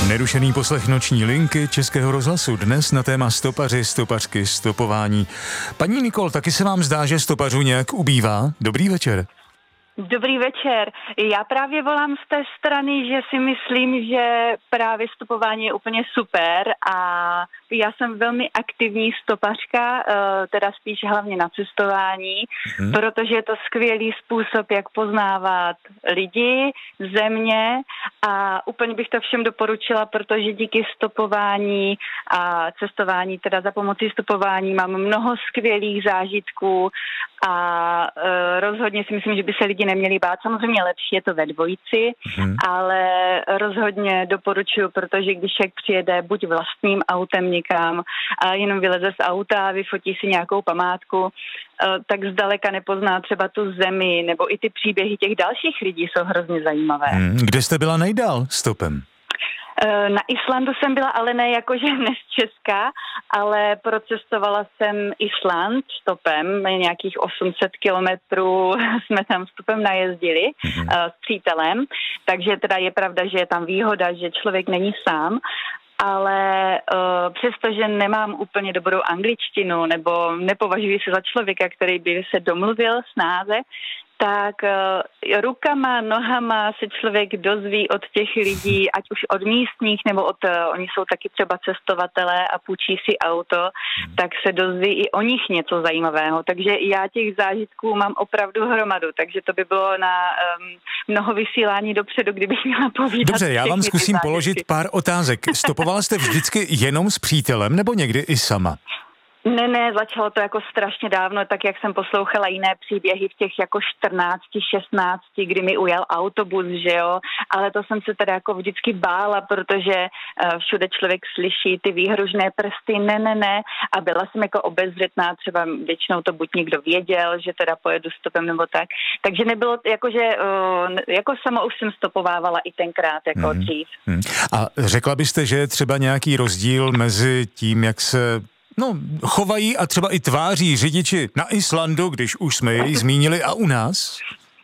Nerušený poslech noční linky Českého rozhlasu dnes na téma stopaři, stopařky, stopování. Paní Nikol, taky se vám zdá, že stopařů nějak ubývá? Dobrý večer. Dobrý večer. Já právě volám z té strany, že si myslím, že právě stopování je úplně super a já jsem velmi aktivní stopařka, teda spíš hlavně na cestování, protože je to skvělý způsob, jak poznávat lidi, země a úplně bych to všem doporučila, protože díky stopování a cestování, teda za pomocí stopování mám mnoho skvělých zážitků a rozhodně si myslím, že by se lidi neměli bát. Samozřejmě lepší je to ve dvojici, ale rozhodně doporučuji, protože když člověk přijede buď vlastním autem někam a jenom vyleze z auta a vyfotí si nějakou památku, tak zdaleka nepozná třeba tu zemi, nebo i ty příběhy těch dalších lidí jsou hrozně zajímavé. Kde jste byla nejdál stopem? Na Islandu jsem byla, ale ne jakože ne z Česka, ale procestovala jsem Island stopem, nějakých 800 kilometrů jsme tam stopem najezdili s přítelem, takže teda je pravda, že je tam výhoda, že člověk není sám, ale přestože nemám úplně dobrou angličtinu nebo nepovažuji se za člověka, který by se domluvil snáze, tak rukama, nohama se člověk dozví od těch lidí, ať už od místních, nebo oni jsou taky třeba cestovatelé a půjčí si auto, tak se dozví i o nich něco zajímavého. Takže já těch zážitků mám opravdu hromadu, takže to by bylo na mnoho vysílání dopředu, kdybych měla povídat. Dobře, já vám zkusím položit pár otázek. Stopovala jste vždycky jenom s přítelem, nebo někdy i sama? Ne, začalo to jako strašně dávno, tak jak jsem poslouchala jiné příběhy v těch jako 14, 16, kdy mi ujel autobus, že jo, ale to jsem se teda jako vždycky bála, protože všude člověk slyší ty výhružné prsty, ne, a byla jsem jako obezřetná, třeba většinou to buď někdo věděl, že teda pojedu stopem nebo tak, takže nebylo jako, že jako sama už jsem stopovávala i tenkrát jako dřív. A řekla byste, že je třeba nějaký rozdíl mezi tím, jak se chovají a třeba i tváří řidiči na Islandu, když už jsme jej zmínili, a u nás?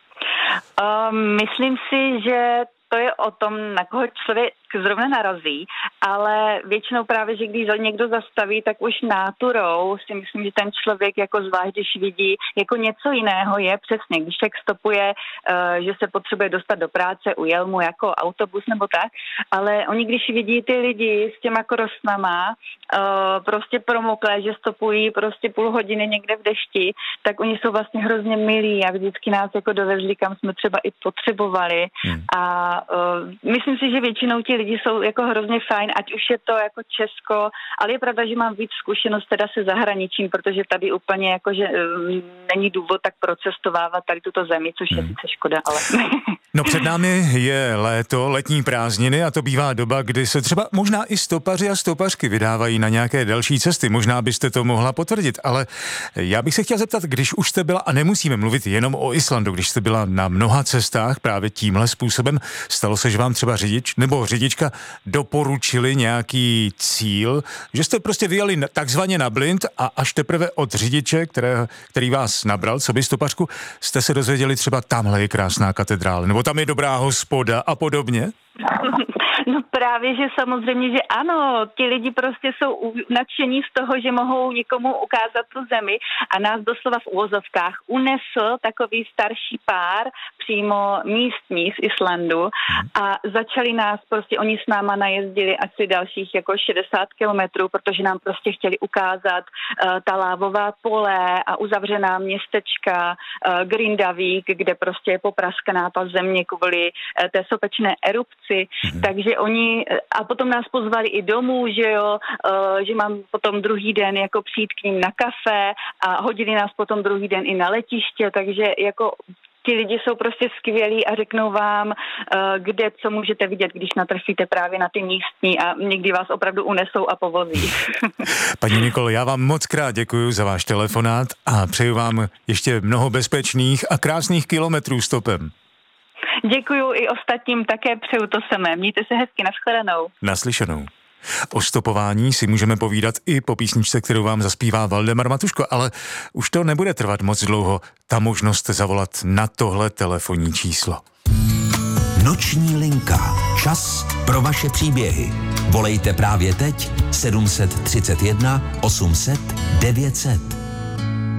Myslím si, že to je o tom, na koho člověk zrovna narazí, ale většinou právě, že když někdo zastaví, tak už náturou si myslím, že ten člověk jako zvlášť, když vidí jako něco jiného je přesně, když tak stopuje, že se potřebuje dostat do práce, ujel mu jako autobus nebo tak, ale oni když vidí ty lidi s těma krosnama, prostě promoklé, že stopují prostě půl hodiny někde v dešti, tak oni jsou vlastně hrozně milí a vždycky nás jako dovezli, kam jsme třeba i potřebovali a myslím si, že většinou ti lidi jsou jako hrozně fajn, ať už je to jako Česko, ale je pravda, že mám víc zkušenost teda se zahraničím, protože tady úplně jako, že není důvod tak procestovávat tady tuto zemi, což je sice škoda, ale... No před námi je léto, letní prázdniny a to bývá doba, kdy se třeba možná i stopaři a stopařky vydávají na nějaké další cesty. Možná byste to mohla potvrdit, ale já bych se chtěl zeptat, když už jste byla, a nemusíme mluvit jenom o Islandu, když jste byla na mnoha cestách právě tímhle způsobem, stalo se, že vám třeba řidič nebo řidička doporučili nějaký cíl, že jste prostě vyjeli takzvaně na blind a až teprve od řidiče, který vás nabral, co by stopařku, jste se dozvěděli třeba tamhle je krásná katedrála, nebo tam je dobrá hospoda a podobně? No právě, že samozřejmě, že ano, ti lidi prostě jsou nadšení z toho, že mohou někomu ukázat tu zemi a nás doslova v uvozovkách unesl takový starší pár přímo místní z Islandu a začali nás prostě, oni s náma najezdili asi dalších jako 60 kilometrů, protože nám prostě chtěli ukázat ta lávová pole a uzavřená městečka Grindavík, kde prostě je popraskaná ta země kvůli té sopečné erupci, takže oni, a potom nás pozvali i domů, že jo, že mám potom druhý den jako přijít k ním na kafe a hodili nás potom druhý den i na letiště, takže jako ti lidi jsou prostě skvělí a řeknou vám, kde co můžete vidět, když natrefíte právě na ty místní a někdy vás opravdu unesou a povozí. Paní Nikol, já vám moc krát děkuji za váš telefonát a přeju vám ještě mnoho bezpečných a krásných kilometrů stopem. Děkuju i ostatním, také přeju to samé. Mějte se hezky, nashledanou. Naslyšenou. O stopování si můžeme povídat i po písničce, kterou vám zaspívá Valdemar Matuško, ale už to nebude trvat moc dlouho, ta možnost zavolat na tohle telefonní číslo. Noční linka. Čas pro vaše příběhy. Volejte právě teď 731 800 900.